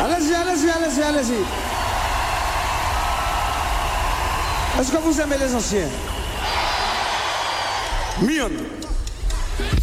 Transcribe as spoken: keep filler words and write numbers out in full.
Allez-y, allez-y, allez-y, allez-y. Est-ce que vous aimez les anciens? Mion.